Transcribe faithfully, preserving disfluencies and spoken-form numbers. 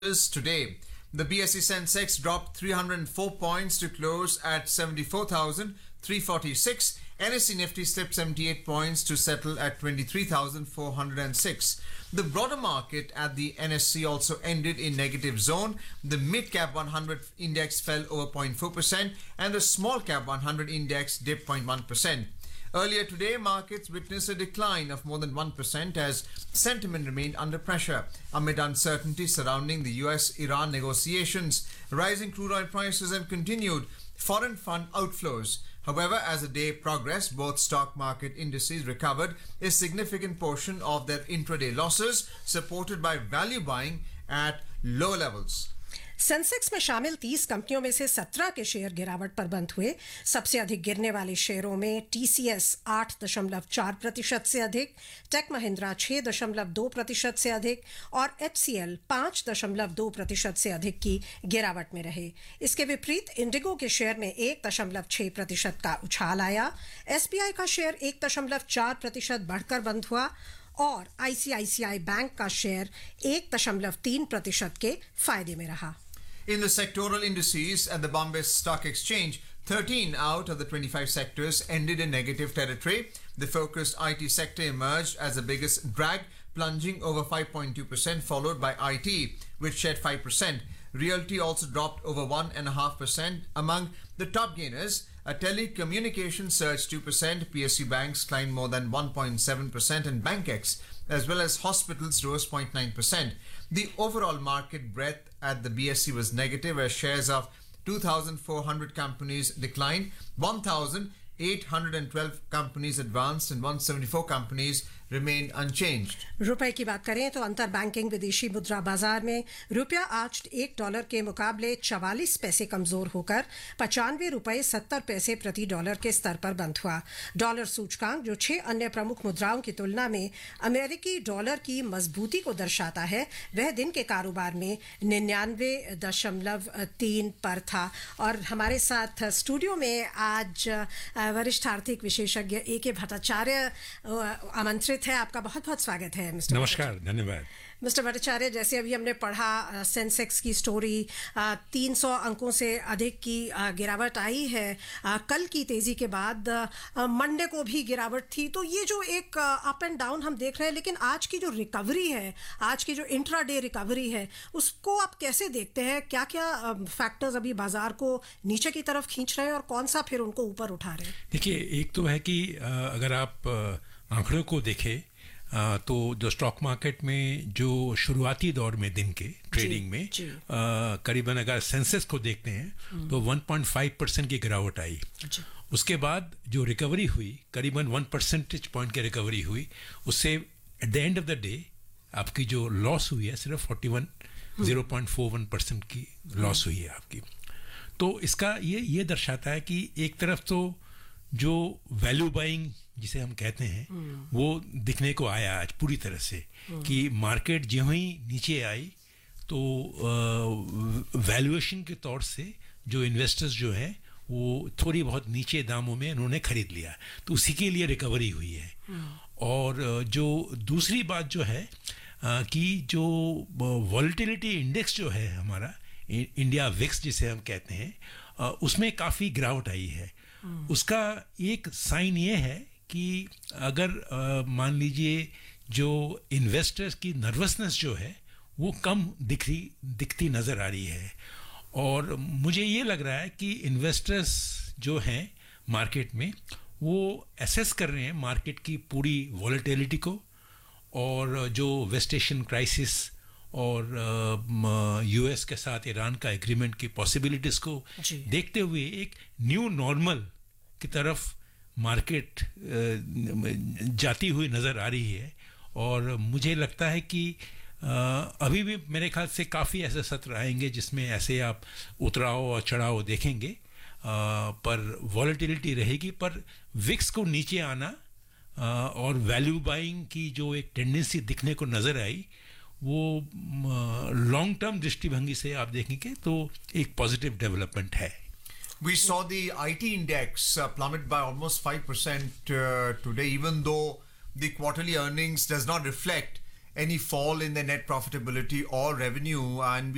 Today, the B S E Sensex dropped three hundred four points to close at seventy-four thousand three hundred forty-six. N S E Nifty slipped seventy-eight points to settle at twenty-three thousand four hundred six. The broader market at the N S E also ended in negative zone. The mid-cap one hundred index fell over zero point four percent and the small-cap one hundred index dipped zero point one percent. Earlier today, markets witnessed a decline of more than one percent as sentiment remained under pressure amid uncertainty surrounding the U S Iran negotiations, rising crude oil prices and continued foreign fund outflows. However, as the day progressed, both stock market indices recovered a significant portion of their intraday losses, supported by value buying at lower levels. Sensex में शामिल तीस कंपनियों में से सत्रह के share गिरावट पर बंद हुए। सबसे अधिक गिरने वाले शेयरों में टीसीएस आठ दशमलव चार प्रतिशत से अधिक, टेक महिंद्रा छह दशमलव दो प्रतिशत से अधिक और एचसीएल पाँच दशमलव दो प्रतिशत से अधिक की गिरावट में रहे। इसके विपरीत इंडिगो के शेयर में एक दशमलव छह प्रतिशत का उछाल आया। एसबीआई का शेयर एक दशमलव चार प्रतिशत बढ़कर बंद हुआ और आईसीआईसीआई बैंक का शेयर एक दशमलव तीन प्रतिशत के फायदे में रहा। In the sectoral indices at the Bombay Stock Exchange, thirteen out of the twenty-five sectors ended in negative territory. The focused I T sector emerged as the biggest drag, plunging over five point two percent, followed by I T, which shed five percent. Realty also dropped over one point five percent. Among the top gainers, a telecommunications surged two percent, P S U banks climbed more than one point seven percent, and BankX, as well as hospitals, rose zero point nine percent. The overall market breadth at the B S E was negative as shares of two thousand four hundred companies declined, one thousand eight hundred twelve companies advanced and one hundred seventy-four companies remained unchanged. रुपए की बात करें तो अंतर banking विदेशी मुद्रा बाजार में रुपया आज एक डॉलर के मुकाबले चवालीस पैसे कमजोर होकर पचानवे रुपए सत्तर पैसे प्रति डॉलर के स्तर पर बंद हुआ। डॉलर सूचकांक, जो छह अन्य प्रमुख मुद्राओं की तुलना में अमेरिकी डॉलर की मजबूती को दर्शाता है, वह दिन के कारोबार में निन्यानवे दशमलव तीन पर था। और हमारे साथ स्टूडियो में आज वरिष्ठ आर्थिक विशेषज्ञ ए के भट्टाचार्य आमंत्रित है। आपका बहुत बहुत स्वागत है मिस्टर। नमस्कार, धन्यवाद। मिस्टर भट्टाचार्य, जैसे अभी हमने पढ़ा सेंसेक्स की स्टोरी, तीन सौ अंकों से अधिक की गिरावट आई है। कल की तेजी के बाद मंडे को भी गिरावट थी, तो ये जो एक अप एंड डाउन हम देख रहे हैं, लेकिन आज की जो रिकवरी है, आज की जो इंट्रा डे रिकवरी है, उसको आप कैसे देखते हैं? क्या क्या फैक्टर्स अभी बाजार को नीचे की तरफ खींच रहे हैं और कौन सा फिर उनको ऊपर उठा रहे हैं? देखिए, एक तो है कि अगर आप आंकड़ों को देखें तो जो स्टॉक मार्केट में जो शुरुआती दौर में दिन के ट्रेडिंग में करीबन अगर सेंसेक्स को देखते हैं तो one point five परसेंट की गिरावट आई। उसके बाद जो रिकवरी हुई, करीबन वन परसेंटेज पॉइंट की रिकवरी हुई। उससे at the end of the day आपकी जो लॉस हुई है सिर्फ forty one zero point four one percent की लॉस हुई है आपकी। तो इसका ये ये दर्शाता है कि एक तरफ तो जो वैल्यू बाइंग जिसे हम कहते हैं वो दिखने को आया आज पूरी तरह से, कि मार्केट जो ही नीचे आई तो वैल्यूएशन के तौर से जो इन्वेस्टर्स जो हैं वो थोड़ी बहुत नीचे दामों में उन्होंने खरीद लिया, तो उसी के लिए रिकवरी हुई है। और जो दूसरी बात जो है कि जो वॉलेटिलिटी इंडेक्स जो है हमारा इंडिया विक्स जिसे हम कहते हैं, उसमें काफ़ी गिरावट आई है। उसका एक साइन ये है कि अगर मान लीजिए जो इन्वेस्टर्स की नर्वसनेस जो है वो कम दिख रही दिखती नज़र आ रही है। और मुझे ये लग रहा है कि इन्वेस्टर्स जो हैं मार्केट में वो एसेस कर रहे हैं मार्केट की पूरी वॉलेटिलिटी को, और जो वेस्ट एशियन क्राइसिस और यूएस के साथ ईरान का एग्रीमेंट की पॉसिबिलिटीज़ को देखते हुए एक न्यू नॉर्मल की तरफ मार्केट जाती हुई नज़र आ रही है। और मुझे लगता है कि अभी भी मेरे ख्याल से काफ़ी ऐसे सत्र आएंगे जिसमें ऐसे आप उतराव और चढ़ाव देखेंगे, पर वॉलेटिलिटी रहेगी। पर विक्स को नीचे आना और वैल्यू बाइंग की जो एक टेंडेंसी दिखने को नज़र आई, वो लॉन्ग टर्म दृष्टिभंगी से आप देखेंगे तो एक पॉजिटिव डेवलपमेंट है। We saw the I T index uh, plummet by almost five percent uh, today, even though the quarterly earnings does not reflect any fall in the net profitability or revenue, and we